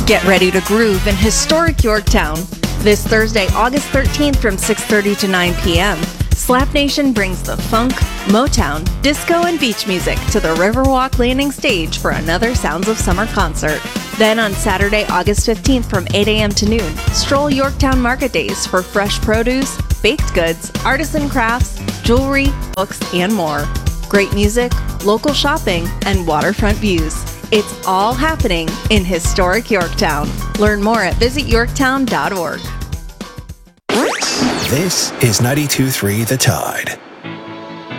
Get ready to groove in historic Yorktown. This Thursday, August 13th from 6:30 to 9 p.m., Slap Nation brings the funk, Motown, disco, and beach music to the Riverwalk Landing stage for another Sounds of Summer concert. Then on Saturday, August 15th from 8 a.m. to noon, stroll Yorktown Market Days for fresh produce, baked goods, artisan crafts, jewelry, books, and more. Great music, local shopping, and waterfront views. It's all happening in historic Yorktown. Learn more at visityorktown.org. This is 92.3 The Tide.